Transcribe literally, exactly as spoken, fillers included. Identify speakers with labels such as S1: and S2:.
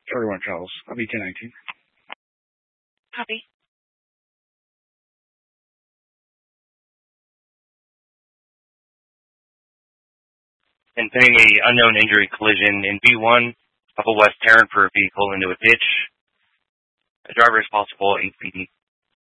S1: Everyone travels. I'll be ten nineteen.
S2: Copy.
S3: Intending a unknown injury collision in B one, up a West Terran for a vehicle into a ditch. A driver is possible, eight B D.